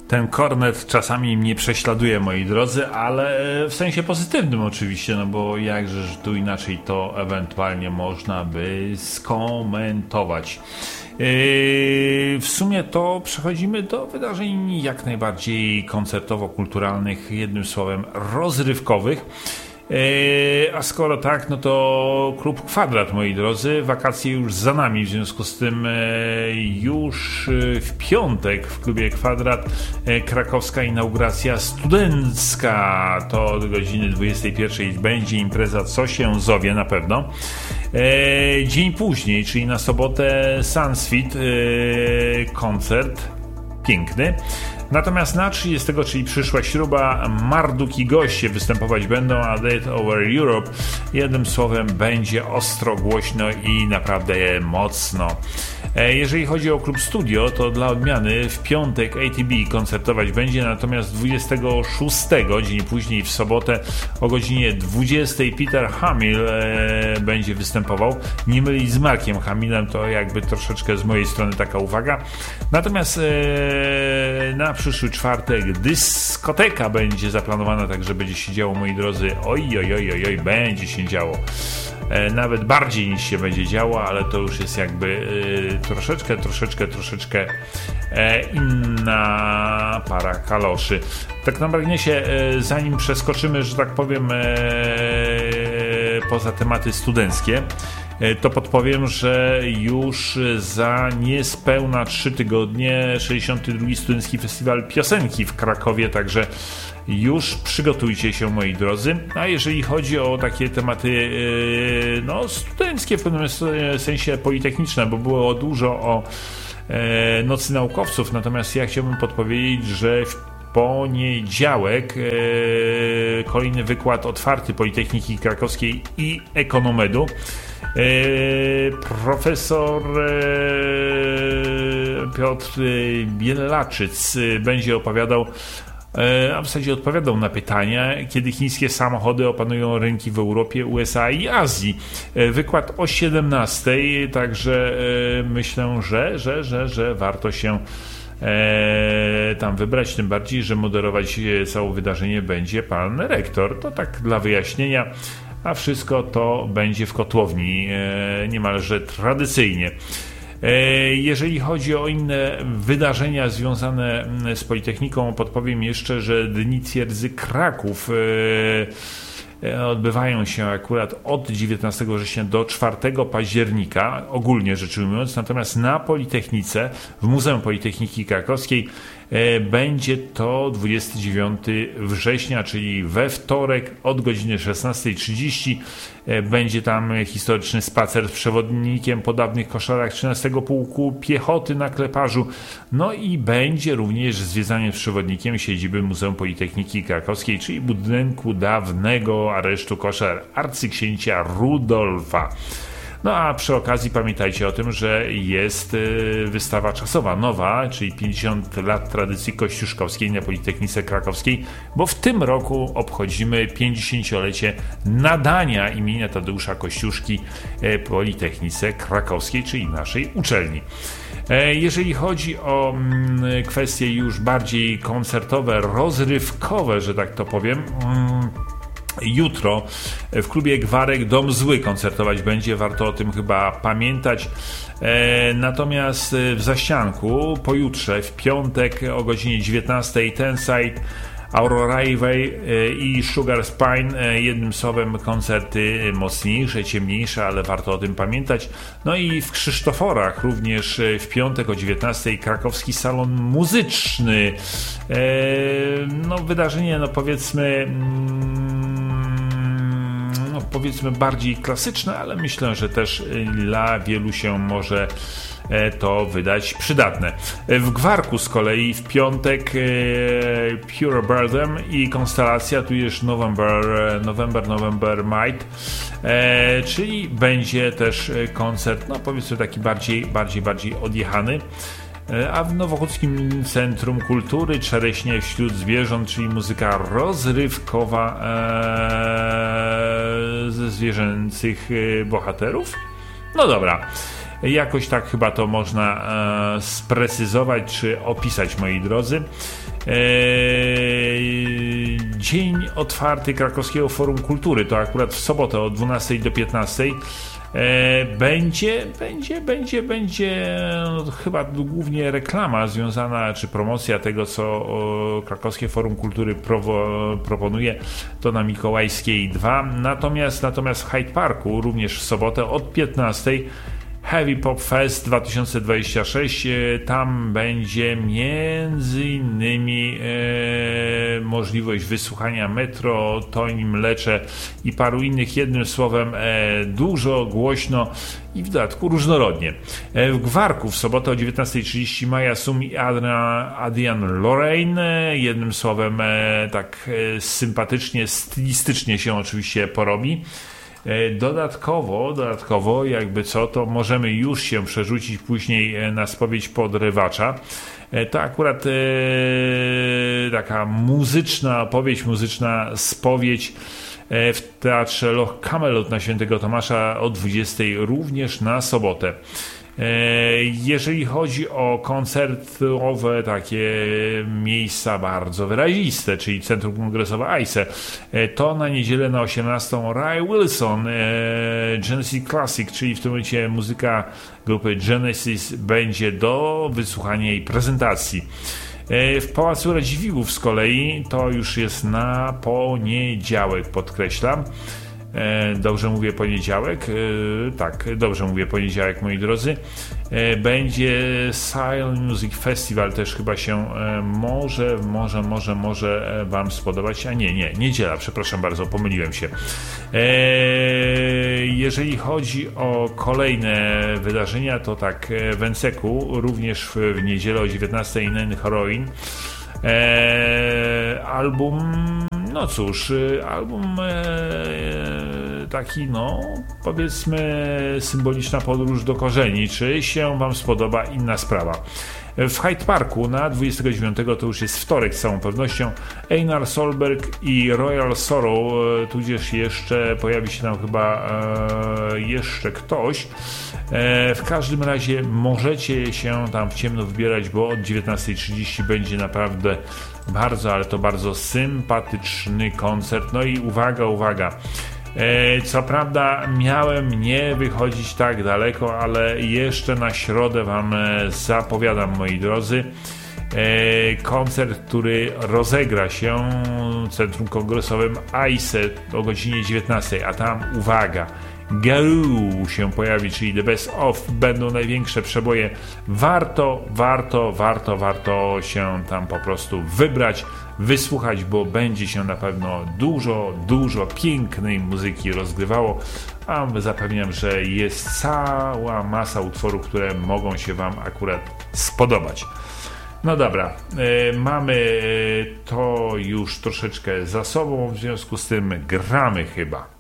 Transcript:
Ten kornet czasami mnie prześladuje, moi drodzy, ale w sensie pozytywnym oczywiście, no bo jakżeż tu inaczej to ewentualnie można by skomentować. W sumie to przechodzimy do wydarzeń jak najbardziej koncertowo-kulturalnych, jednym słowem rozrywkowych. A skoro tak, no to Klub Kwadrat, moi drodzy, wakacje już za nami, w związku z tym już w piątek w Klubie Kwadrat krakowska inauguracja studencka, to od godziny 21 będzie impreza, co się zowie na pewno. Dzień później, czyli na sobotę Sunsfit, koncert piękny. Natomiast na 30, czyli przyszła śruba, Marduk i goście występować będą, a Dead Over Europe, jednym słowem, będzie ostro, głośno i naprawdę mocno. Jeżeli chodzi o Klub Studio, to dla odmiany w piątek ATB koncertować będzie, natomiast 26, dzień później w sobotę o godzinie 20 Peter Hamill będzie występował. Nie mylić z Markiem Hamillem, to jakby troszeczkę z mojej strony taka uwaga. Natomiast na przyszły czwartek dyskoteka będzie zaplanowana, także będzie się działo, moi drodzy. Oj, będzie się działo. Nawet bardziej niż się będzie działo, ale to już jest jakby troszeczkę inna para kaloszy. Tak na marginesie, zanim przeskoczymy, że tak powiem, poza tematy studenckie, to podpowiem, że już za niespełna 3 tygodnie 62. Studencki Festiwal Piosenki w Krakowie, także już przygotujcie się, moi drodzy. A jeżeli chodzi o takie tematy studenckie, w pewnym sensie politechniczne, bo było dużo o Nocy Naukowców, natomiast ja chciałbym podpowiedzieć, że w poniedziałek kolejny wykład otwarty Politechniki Krakowskiej i Ekonomedu. Profesor Piotr Bielaczyc będzie opowiadał, a w zasadzie odpowiadał na pytania, kiedy chińskie samochody opanują rynki w Europie, USA i Azji. Wykład o 17:00, także myślę, że warto się tam wybrać, tym bardziej, że moderować całe wydarzenie będzie pan rektor. To tak dla wyjaśnienia, a wszystko to będzie w kotłowni, niemalże tradycyjnie. Jeżeli chodzi o inne wydarzenia związane z Politechniką, podpowiem jeszcze, że Dni Twierdzy Kraków odbywają się akurat od 19 września do 4 października, ogólnie rzecz ujmując, natomiast na Politechnice, w Muzeum Politechniki Krakowskiej będzie to 29 września, czyli we wtorek od godziny 16:30. Będzie tam historyczny spacer z przewodnikiem po dawnych koszarach 13 Pułku Piechoty na Kleparzu. No i będzie również zwiedzanie z przewodnikiem siedziby Muzeum Politechniki Krakowskiej, czyli budynku dawnego aresztu koszar arcyksięcia Rudolfa. No a przy okazji pamiętajcie o tym, że jest wystawa czasowa nowa, czyli 50 lat tradycji kościuszkowskiej na Politechnice Krakowskiej, bo w tym roku obchodzimy 50-lecie nadania imienia Tadeusza Kościuszki Politechnice Krakowskiej, czyli naszej uczelni. Jeżeli chodzi o kwestie już bardziej koncertowe, rozrywkowe, że tak to powiem, jutro w klubie Gwarek Dom Zły koncertować będzie, warto o tym chyba pamiętać. Natomiast w Zaścianku pojutrze, w piątek o godzinie 19:00 Tenside, Aurora Ivey i Sugar Spine, jednym słowem koncerty mocniejsze, ciemniejsze, ale warto o tym pamiętać. No i w Krzysztoforach również w piątek o 19:00 Krakowski Salon Muzyczny. Wydarzenie, powiedzmy bardziej klasyczne, ale myślę, że też dla wielu się może to wydać przydatne. W Gwarku z kolei w piątek Pure Birdem i Konstelacja, tu jest November Might, czyli będzie też koncert, powiedzmy taki bardziej odjechany. A w Nowochódzkim Centrum Kultury Czereśnie wśród zwierząt, czyli muzyka rozrywkowa ze zwierzęcych bohaterów. No dobra, jakoś tak chyba to można sprecyzować czy opisać, moi drodzy. Dzień otwarty Krakowskiego Forum Kultury, to akurat w sobotę od 12 do 15. Będzie chyba głównie reklama związana, czy promocja tego, co Krakowskie Forum Kultury proponuje, to na Mikołajskiej 2. Natomiast w Hyde Parku również w sobotę od 15 Heavy Pop Fest 2026, tam będzie między innymi możliwość wysłuchania Metro, Toni Mlecze i paru innych, jednym słowem dużo, głośno i w dodatku różnorodnie. W Gwarku w sobotę o 19:30 Maja Sum i Adrian Lorraine, jednym słowem tak sympatycznie, stylistycznie się oczywiście porobi. Dodatkowo, jakby co, to możemy już się przerzucić później na spowiedź Podrywacza. To akurat taka opowieść muzyczna, spowiedź w Teatrze Loch Camelot na Świętego Tomasza o 20 również na sobotę. Jeżeli chodzi o koncertowe takie miejsca bardzo wyraziste, czyli Centrum Kongresowe AISE, to na niedzielę na 18 Ray Wilson, Genesis Classic, czyli w tym momencie muzyka grupy Genesis, będzie do wysłuchania i prezentacji. W Pałacu Radziwiłłów z kolei to już jest na poniedziałek, podkreślam. Dobrze mówię poniedziałek? Tak, dobrze mówię poniedziałek, moi drodzy. Będzie Silent Music Festival, też chyba się może wam spodobać, a nie, niedziela, przepraszam bardzo, pomyliłem się. Jeżeli chodzi o kolejne wydarzenia, to tak, w Enseku również w niedzielę o 19 Nine Heroin album, no cóż, album taki, no powiedzmy, symboliczna podróż do korzeni. Czy się wam spodoba, inna sprawa. W Hyde Parku na 29, to już jest wtorek z całą pewnością, Einar Solberg i Royal Sorrow, tudzież jeszcze pojawi się tam chyba jeszcze ktoś. W każdym razie możecie się tam w ciemno wybierać, bo od 19:30 będzie naprawdę bardzo, ale to bardzo sympatyczny koncert. No i uwaga, co prawda miałem nie wychodzić tak daleko, ale jeszcze na środę wam zapowiadam, moi drodzy, koncert, który rozegra się w Centrum Kongresowym AISE o godzinie 19, a tam uwaga, Garou się pojawi, czyli The Best Of, będą największe przeboje. Warto się tam po prostu wybrać, wysłuchać, bo będzie się na pewno dużo pięknej muzyki rozgrywało, a zapewniam, że jest cała masa utworów, które mogą się wam akurat spodobać. No dobra, mamy to już troszeczkę za sobą, w związku z tym gramy chyba.